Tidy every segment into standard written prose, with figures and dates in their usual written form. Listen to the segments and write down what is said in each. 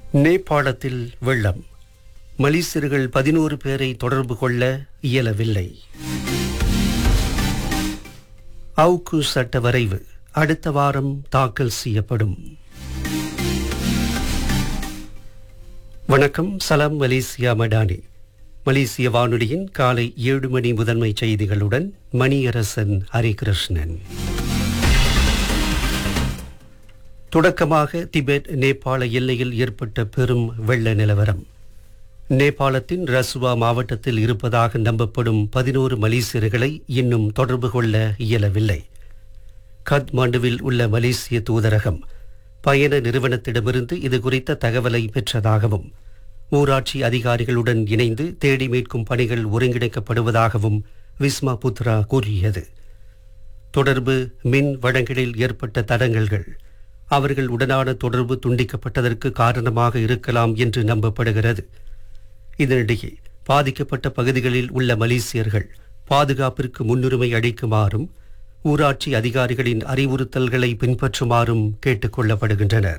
நேபாளத்தில் வெள்ளம். மலேசியர்கள் 11 பேரை தொடர்பு கொள்ள இயலவில்லை. அவுக்கு சட்ட வரைவு அடுத்த வாரம் தாக்கல் செய்யப்படும். வணக்கம், சலாம் மலேசியா மடானி. மலேசிய வானொலியின் காலை 7 மணி முதன்மை செய்திகளுடன் மணியரசன் ஹரிகிருஷ்ணன். தொடக்கமாக திபெத் நேபாள எல்லையில் ஏற்பட்ட பெரும் வெள்ள நிலவரம். நேபாளத்தின் ரசுவா மாவட்டத்தில் இருப்பதாக நம்பப்படும் 11 மலேசியர்களை இன்னும் தொடர்பு கொள்ள இயலவில்லை. கத்மாண்டுவில் உள்ள மலேசிய தூதரகம் பயண நிறுவனத்திடமிருந்து இது குறித்த தகவலை பெற்றதாகவும் ஊராட்சி அதிகாரிகளுடன் இணைந்து தேடி மீட்கும் பணிகள் ஒருங்கிணைக்கப்படுவதாகவும் விஸ்மா புத்ரா கூறியது. தொடர்பு மின் வழங்கலில் ஏற்பட்ட தடங்கல்கள் அவர்கள் உடனான தொடர்பு துண்டிக்கப்பட்டதற்கு காரணமாக இருக்கலாம் என்று நம்பப்படுகிறது. இதனிடையே பாதிக்கப்பட்ட பகுதிகளில் உள்ள மலேசியர்கள் பாதுகாப்பிற்கு முன்னுரிமை அளிக்குமாறும் ஊராட்சி அதிகாரிகளின் அறிவுறுத்தல்களை பின்பற்றுமாறும் கேட்டுக் கொள்ளப்படுகின்றனர்.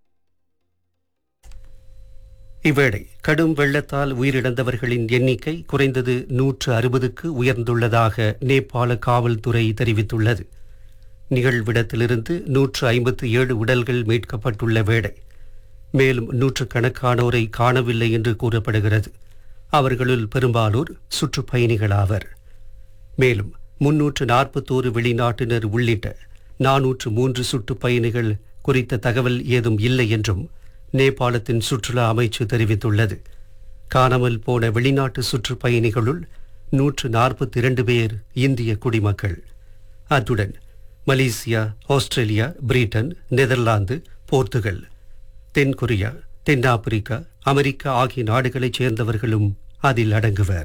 இவ்வேளை கடும் வெள்ளத்தால் உயிரிழந்தவர்களின் எண்ணிக்கை குறைந்தது 160க்கு உயர்ந்துள்ளதாக நேபாள காவல்துறை தெரிவித்துள்ளது. நிகழ்விடத்திலிருந்து 157 உடல்கள் மீட்கப்பட்டுள்ள வேளை மேலும் 100கணக்கானோரை காணவில்லை என்று கூறப்படுகிறது. அவர்களுள் பெரும்பாலோர் சுற்றுப்பயணிகளாவர். மேலும் 341 வெளிநாட்டினர் உள்ளிட்ட 403 சுற்றுப்பயணிகள் குறித்த தகவல் ஏதும் இல்லை என்றும் நேபாளத்தின் சுற்றுலா அமைச்சு தெரிவித்துள்ளது. காணாமல் போன வெளிநாட்டு சுற்றுப்பயணிகளுள் 142 பேர் இந்திய குடிமக்கள். அத்துடன் Malaysia, Australia, Britain, Netherlands, Portugal, தென்கொரியா, தென்னாப்பிரிக்கா, அமெரிக்கா ஆகிய நாடுகளைச் சேர்ந்தவர்களும் அதில் அடங்குவர்.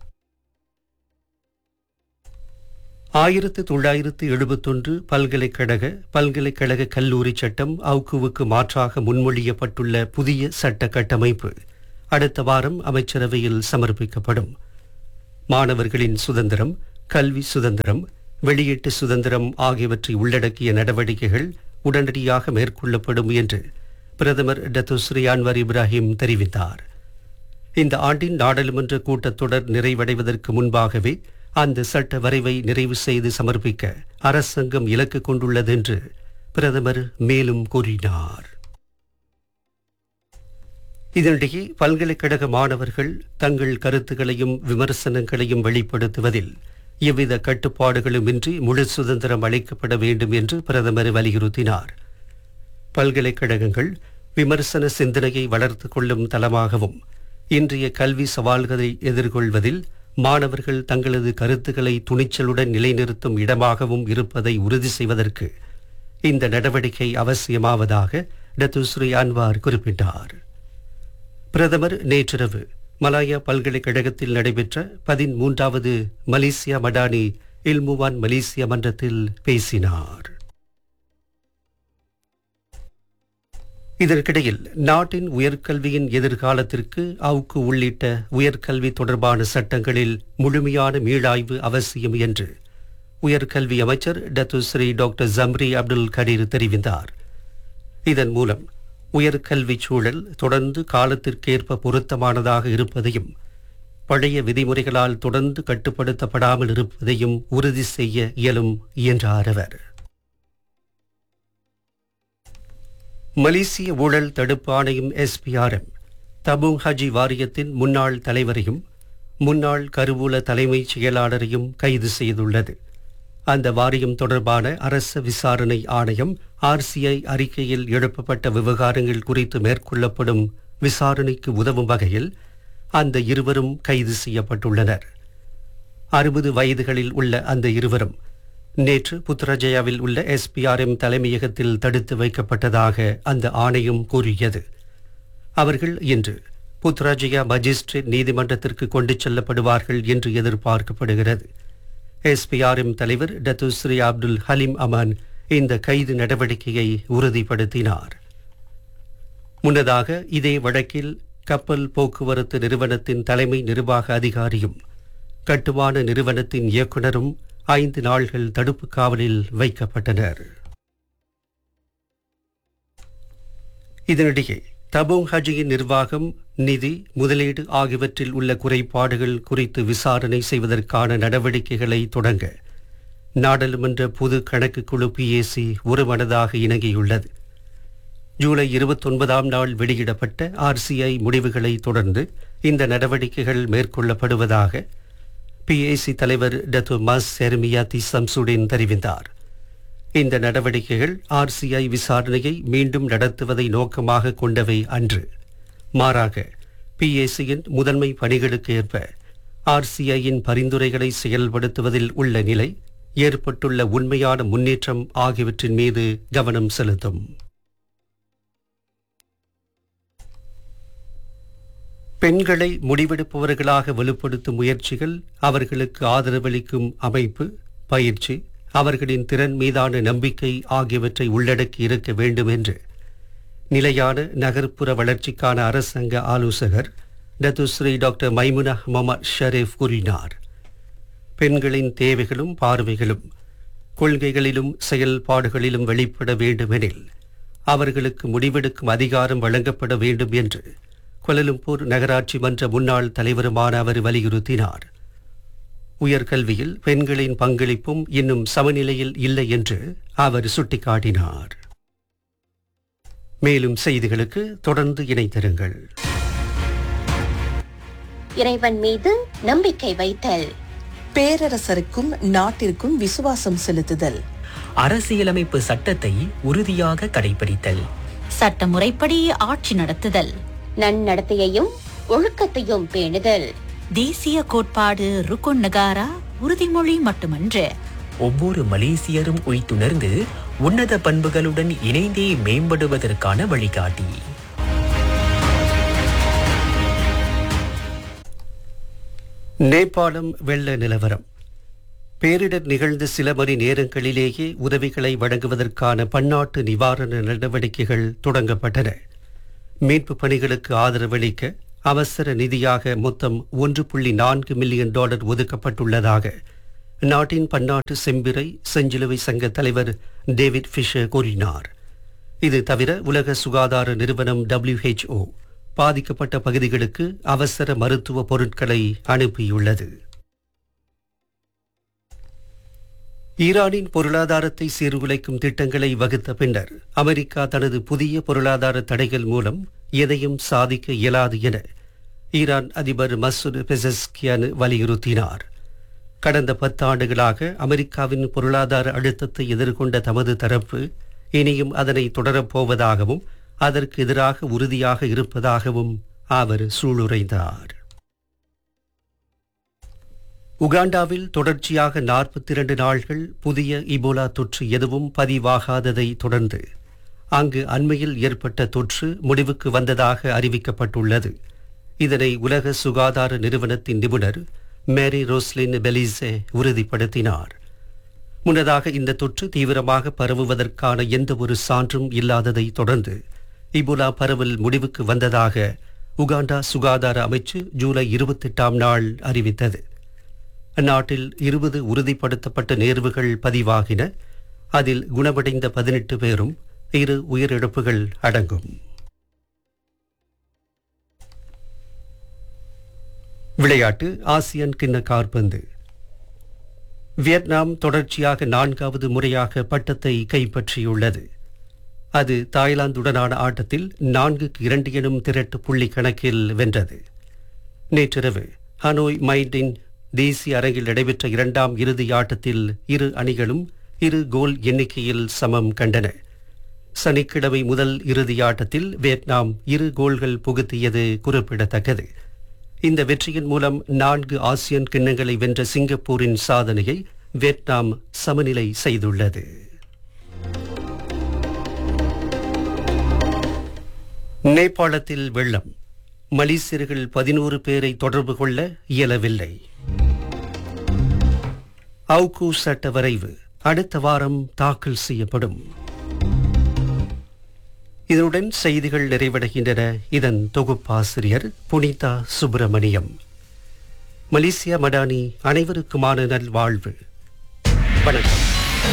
1971 பல்கலைக்கழக கல்லூரி சட்டம் அவுக்குவுக்கு மாற்றாக முன்மொழியப்பட்டுள்ள புதிய சட்ட கட்டமைப்பு அடுத்த வாரம் அமைச்சரவையில் சமர்ப்பிக்கப்படும். மாணவர்களின் சுதந்திரம், கல்வி சுதந்திரம், வெளியீட்டு சுதந்திரம் ஆகியவற்றை உள்ளடக்கிய நடவடிக்கைகள் உடனடியாக மேற்கொள்ளப்படும் என்று பிரதமர் டத்துஸ்ரீ அன்வர் இப்ராஹிம் தெரிவித்தார். இந்த ஆண்டின் நாடாளுமன்ற கூட்டத்தொடர் நிறைவடைவதற்கு முன்பாகவே அந்த சட்ட வரைவை நிறைவு செய்து சமர்ப்பிக்க அரசாங்கம் இலக்கு கொண்டுள்ளது என்று பிரதமர் மேலும் கூறினார். இதனிடையே பல்கலைக்கழக மாணவர்கள் தங்கள் கருத்துக்களையும் விமர்சனங்களையும் வெளிப்படுத்துவதில் எவ்வித கட்டுப்பாடுகளுமின்றி முழு சுதந்திரம் அளிக்கப்பட வேண்டும் என்று பிரதமர் வலியுறுத்தினார். பல்கலைக்கழகங்கள் விமர்சன சிந்தனையை வளர்த்து கொள்ளும் தளமாகவும் இன்றைய கல்வி சவால்களை எதிர்கொள்வதில் மாணவர்கள் தங்களது கருத்துக்களை துணிச்சலுடன் நிலைநிறுத்தும் இடமாகவும் இருப்பதை உறுதி செய்வதற்கு இந்த நடவடிக்கை அவசியமாவதாக டத்துஸ்ரீ அன்வார் குறிப்பிட்டார். பிரதமர் நேற்றிரவு மலாயா பல்கலைக்கழகத்தில் நடைபெற்ற 13வது மலேசியா மடானி இல்முவான் மலேசியா மன்றத்தில் பேசினார். இதற்கிடையில் நாட்டின் உயர்கல்வியின் எதிர்காலத்திற்கு அவுக்கு உள்ளிட்ட உயர்கல்வி தொடர்பான சட்டங்களில் முழுமையான மீளாய்வு அவசியம் என்று உயர்கல்வி அமைச்சர் டத்துஸ்ரீ டாக்டர் ஜம்ரி அப்துல் கடீர் தெரிவித்தார். இதன் மூலம் உயர்கல்வி சூழல் தொடர்ந்து காலத்திற்கேற்ப பொருத்தமானதாக இருப்பதையும் பழைய விதிமுறைகளால் தொடர்ந்து கட்டுப்படுத்தப்படாமல் இருப்பதையும் உறுதி செய்ய இயலும் என்றார் அவர். மலேசிய ஊழல் தடுப்பு ஆணையம் SPRM தபுங் ஹஜி வாரியத்தின் முன்னாள் தலைவரையும் முன்னாள் கருவூல தலைமைச் செயலாளரையும் கைது செய்துள்ளது. அந்த வாரியம் தொடர்பான அரச விசாரணை ஆணையம் RCI அறிக்கையில் எழுப்பப்பட்ட விவகாரங்கள் குறித்து மேற்கொள்ளப்படும் விசாரணைக்கு உதவும் வகையில் அந்த இருவரும் கைது செய்யப்பட்டுள்ளனர். 60 வயதுகளில் உள்ள அந்த இருவரும் நேற்று புத்ராஜயாவில் உள்ள SPRM தலைமையகத்தில் தடுத்து வைக்கப்பட்டதாக அந்த ஆணையம் கூறியது. அவர்கள் இன்று புத்ராஜயா மஜிஸ்ட்ரேட் நீதிமன்றத்திற்கு கொண்டு செல்லப்படுவார்கள் என்று எதிர்பார்க்கப்படுகிறது. SPRM தலைவர் டத்துஸ்ரீ அப்துல் ஹலீம் அமான் இந்த கைது நடவடிக்கையை உறுதிப்படுத்தினார். முன்னதாக இதே வழக்கில் கப்பல் போக்குவரத்து நிறுவனத்தின் தலைமை நிர்வாக அதிகாரியும் கட்டுமான நிறுவனத்தின் இயக்குநரும் 5 நாள்கள் தடுப்பு காவலில் வைக்கப்பட்டனர். இதனிடையே தபோங் ஹஜியின் நிர்வாகம், நிதி, முதலீடு ஆகியவற்றில் உள்ள குறைபாடுகள் குறித்து விசாரணை செய்வதற்கான நடவடிக்கைகளை தொடங்க நாடாளுமன்ற பொது கணக்கு குழு PAC ஒருமனதாக இணங்கியுள்ளது. ஜூலை 29ஆம் நாள் வெளியிடப்பட்ட RCI முடிவுகளை தொடர்ந்து இந்த நடவடிக்கைகள் மேற்கொள்ளப்படுவதாக PAC தலைவர் டத்து மஸ் செர்மியாத்தி சம்சுடின் தெரிவித்தார். இந்த நடவடிக்கைகள் RCI விசாரணையை மீண்டும் நடத்துவதை நோக்கமாக கொண்டவை அன்று. மாறாக PACயின் முதன்மை பணிகளுக்கு ஏற்ப RCIயின் பரிந்துரைகளை செயல்படுத்துவதில் உள்ள நிலை, ஏற்பட்டுள்ள உண்மையான முன்னேற்றம் ஆகியவற்றின் மீது கவனம் செலுத்தும். பெண்களை முடிவெடுப்பவர்களாக வலுப்படுத்தும் முயற்சிகள், அவர்களுக்கு ஆதரவளிக்கும் அமைப்பு, பயிற்சி, அவர்களின் திறன் மீதான நம்பிக்கை ஆகியவற்றை உள்ளடக்கி இருக்க வேண்டும் என்று நிலையான நகர்ப்புற வளர்ச்சிக்கான அரசாங்க ஆலோசகர் டத்துஸ்ரீ டாக்டர் மைமுனா முகமது ஷரீஃப் கூறினார். பெண்களின் தேவைகளும் பார்வைகளும் கொள்கைகளிலும் செயல்பாடுகளிலும் வெளிப்பட வேண்டுமெனில் அவர்களுக்கு முடிவெடுக்கும் அதிகாரம் வழங்கப்பட வேண்டும் என்று கோலாலம்பூர் நகராட்சி மன்ற முன்னாள் தலைவருமான அவர் வலியுறுத்தினார். உயர்கல்வியில் பெண்களின் பங்களிப்பும் இன்னும் சமநிலையில் இல்லை என்று அவர் சுட்டிக்காட்டினார். மேலும் செய்திகளுக்கு தொடர்ந்து இணைத்திருங்கள். இறைவன் மீது நம்பிக்கை வைத்தல், பேரரசருக்கும் நாட்டிற்கும் விசுவாசம் செலுத்துதல், அரசியலமைப்பு சட்டத்தை உறுதியாக கடைபிடித்தல், சட்டமுறைப்படி ஆட்சி நடத்துதல், நன்னடத்தையையும் ஒழுக்கத்தையும் பேணுதல், தேசிய கோட்பாடு ருக்குன் நகாரா உறுதிமொழி மட்டுமன்று, ஒவ்வொரு மலேசியரும் உய்த்துணர்ந்து உன்னத பண்புகளுடன் இணைந்தே மேம்படுவதற்கான வழிகாட்டி. நேபாளம் வெள்ள நிலவரம். பேரிடர் நிகழ்ந்த சில மணி நேரங்களிலேயே உதவிகளை வழங்குவதற்கான பன்னாட்டு நிவாரண நடவடிக்கைகள் தொடங்கப்பட்டன. மீட்பு பணிகளுக்கு ஆதரவளிக்க அவசர நிதியாக மொத்தம் $1.4 மில்லியன் ஒதுக்கப்பட்டுள்ளதாக நாட்டின் பன்னாட்டு செம்பிறை செஞ்சிலுவை சங்க தலைவர் டேவிட் ஃபிஷர் கூறினார். இது தவிர உலக சுகாதார நிறுவனம் WHO பாதிக்கப்பட்ட பகுதிகளுக்கு அவசர மருத்துவ பொருட்களை அனுப்பியுள்ளது. ஈரானின் பொருளாதாரத்தை சீர்குலைக்கும் திட்டங்களை வகுத்த பின்னர் அமெரிக்கா தனது புதிய பொருளாதார தடைகள் மூலம் எதையும் சாதிக்க இயலாது என ஈரான் அதிபர் மசூத் பெசஸ்கியான் வலியுறுத்தினார். கடந்த 10 ஆண்டுகளாக அமெரிக்காவின் பொருளாதார அழுத்தத்தை எதிர்கொண்ட தமது தரப்பு இனியும் அதனை தொடரப்போவதாகவும் அதற்கு எதிராக உறுதியாக இருப்பதாகவும் அவர் சூளுரைத்தார். உகாண்டாவில் தொடர்ச்சியாக 42 நாள்கள் புதிய இபோலா தொற்று எதுவும் பதிவாகாததை தொடர்ந்து அங்கு அண்மையில் ஏற்பட்ட தொற்று முடிவுக்கு வந்ததாக அறிவிக்கப்பட்டுள்ளது. இதனை உலக சுகாதார நிறுவனத்தின் நிபுணர் மேரி ரோஸ்லின் பெலிசே உறுதிப்படுத்தினார். முன்னதாக இந்த தொற்று தீவிரமாக பரவுவதற்கான எந்த ஒரு சான்றும் இல்லாததை தொடர்ந்து இபோலா பரவல் முடிவுக்கு வந்ததாக உகாண்டா சுகாதார அமைச்சு ஜூலை 28ஆம் நாள் அறிவித்தது. அந்நாட்டில் 20 உறுதிப்படுத்தப்பட்ட நேர்வுகள் பதிவாகின. அதில் குணமடைந்த 18 பேரும் 2 உயிரிழப்புகள் அடங்கும். விளையாட்டு. ஆசியன் கிண்ண காற்பந்து. வியட்நாம் தொடர்ச்சியாக 4வது முறையாக பட்டத்தை கைப்பற்றியுள்ளது. அது தாய்லாந்துடனான ஆட்டத்தில் 4-2 எனும் திரட்டு புள்ளி கணக்கில் வென்றது. நேற்றிரவு ஹனோய் மைடின் தேசிய அரங்கில் நடைபெற்ற 2ஆம் இறுதி ஆட்டத்தில் இரு அணிகளும் 2 கோல் எண்ணிக்கையில் சமம் கண்டன. சனிக்கிழமை முதல் இறுதி ஆட்டத்தில் வியட்நாம் 2 கோல்கள் புகுத்தியது குறிப்பிடத்தக்கது. இந்த வெற்றியின் மூலம் 4 ஆசியன் கிண்ணங்களை வென்ற சிங்கப்பூரின் சாதனையை வியட்நாம் சமநிலை செய்துள்ளது. நேபாளத்தில் வெள்ளம். மலேசியர்கள் 11 பேரை தொடர்பு கொள்ள இயலவில்லை. அவுகு சட்ட வரைவு அடுத்த வாரம் தாக்கல் செய்யப்படும். இதனுடன் செய்திகள் நிறைவடைகின்றன. இதன் தொகுப்பாசிரியர் புனிதா சுப்பிரமணியம். மலேசியா மடானி அனைவருக்குமான நல்வாழ்வு. வணக்கம்.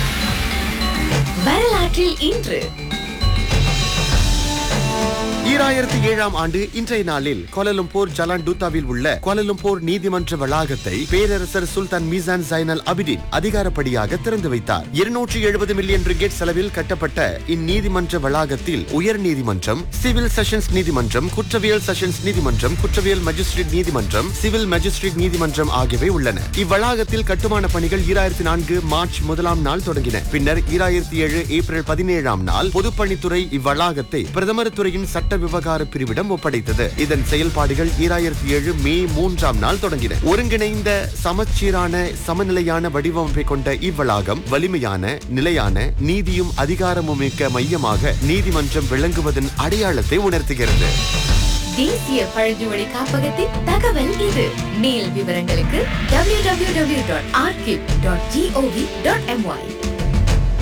வரலாற்றில் இன்று 2007ஆம் ஆண்டு இன்றைய நாளில் கோலாலம்பூர் ஜலான் டூத்தாவில் உள்ள கோலாலம்பூர் நீதிமன்ற வளாகத்தை பேரரசர் சுல்தான் மீசான் ஜைனல் அபிடின் அதிகாரப்படியாக திறந்து வைத்தார். 270 மில்லியன் ரிங்கெட் செலவில் கட்டப்பட்ட இந்நீதிமன்ற வளாகத்தில் உயர் நீதிமன்றம், சிவில் செஷன்ஸ் நீதிமன்றம், குற்றவியல் செஷன்ஸ் நீதிமன்றம், குற்றவியல் மஜிஸ்ட்ரேட் நீதிமன்றம், சிவில் மஜிஸ்ட்ரேட் நீதிமன்றம் ஆகியவை உள்ளன. இவ்வளாகத்தில் கட்டுமான பணிகள் 2004 மார்ச் 1ஆம் நாள் தொடங்கின. பின்னர் 2007 ஏப்ரல் 17ஆம் நாள் பொதுப்பணித்துறை இவ்வளாகத்தை பிரதமர் துறையின் சட்ட விவகார பிரிவிடம் ஒப்படைத்தது. இதன் செயல்பாடுகள் 2007 மே 3ஆம் நாள் தொடங்கின. ஒருங்கிணைந்த சமச்சீரான சமநிலையான வடிவமைப்பை கொண்ட இவ்வளாகம் வலிமையான, நிலையான, நீதியும் அதிகாரமும் மிக்க மையமாக நீதிமன்றம் விளங்குவதன் அடையாளத்தை உணர்த்துகிறது. தேசிய பழங்குடி காப்பகத்தின் தகவல் இது. மேல் விவரங்களுக்கு www.archive.gov.my